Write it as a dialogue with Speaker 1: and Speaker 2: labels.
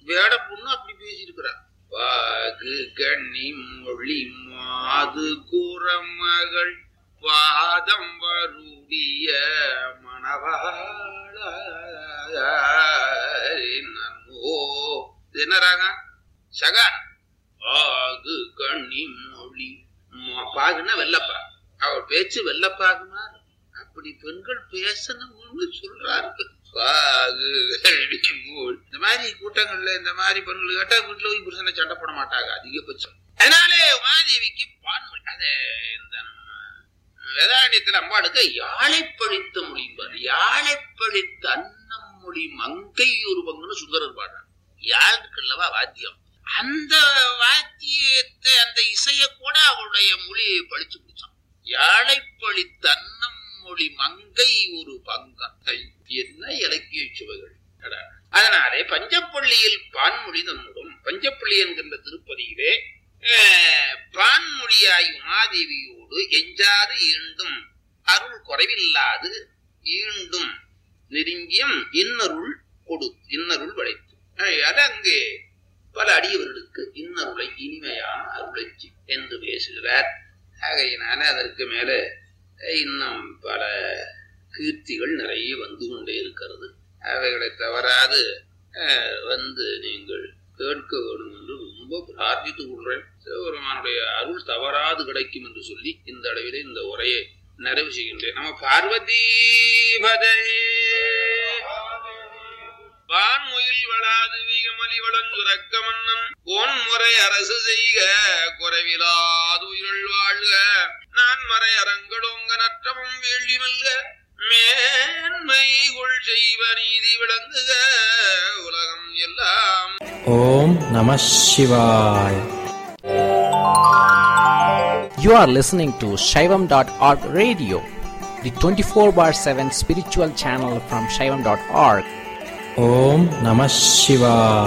Speaker 1: வேட பொண்ணு அப்படி பேசியிருக்கிறான். பாகு கண்ணி மொழி மாது கூறமகள் பாதம் வருடைய மணவாள. என்ன ராகம்? சகான். பாகு கண்ணி மொழி, பாகுன்னா வெள்ளப்பா, அவள் பேச்சு வெள்ளப்பாகுமா? அப்படி பெண்கள் பேசணும்னு சொல்றாரு. பாகு இந்த மாதிரி கூட்டங்கள்ல இந்த மாதிரி பெண்கள் கேட்டா வீட்டுல போய் புருஷனை சண்டை போட மாட்டாங்க அதிகபட்சம். அதனாலே உமாதேவிக்கு பான்மொழி, அதை இந்த வேதாரண்யத்தில் அம்பாளுக்கு யாழைப்பழித்த மொழிம்பார். யாழைப்பழித்த அன்னம் மொழி மங்கை ஒரு பங்குன்னு சுந்தரர் பாடுறார். யாருக்குல்லவா வாத்தியம், அந்த வாத்தியத்தை அந்த இசைய கூட அவருடைய மொழியை பழிச்சு பிடிச்சான். யாழைப்பழித்த அன்னம் மொழி மங்கை ஒரு பங்கை. என்ன இலக்கிய சுவைகள்! அதனாலே பஞ்சப்பள்ளியில் பான்மொழி தன்னுடன், பஞ்சப்பள்ளி என்கின்ற திருப்பதியிலே பான்மொழியாய் உமாதேவியோடு எஞ்சாது ஈண்டும் அருள் குறைவில்லாது ஈண்டும் நெருங்கியம் இன்னருள் கொடு, இன்னருள் வளைத்து. அது அங்கே பல அடியவர்களுக்கு இன்னருளை இனிமையான அருளச்சி என்று பேசுகிறார். ஆகையினால அதற்கு மேல இன்னும் பல கீர்த்திகள் நிறைய வந்து கொண்டே இருக்கிறது. அவைகளை தவறாது வந்து நீங்கள் கேட்க வேண்டும் என்று ரொம்ப பிரார்த்தித்துக் கொள்றேன். சிவபெருமானுடைய அருள் தவறாது கிடைக்கும் என்று சொல்லி இந்த அளவிலே இந்த உரையை நிறைவு செய்கின்றேன். நம்ம பார்வதி பதே. வான்முயில் வளாது வீகமலி வளஞ்சுரக்க மன்னன் கோன்முறை அரசு செய்க குறைவிலாது உயிர்கள் வாழ்க. நான் மறை அரங்கடோங்க நற்றமும் வேள்வி மல்க மேன்மை கொள் செய்வ நீதி விளங்குக உலகம் எல்லாம்.
Speaker 2: ஓம் நம சிவாய. You are listening to Shaivam.org radio, the 24/7 spiritual channel from Shaivam.org. Om Namah Shivaya.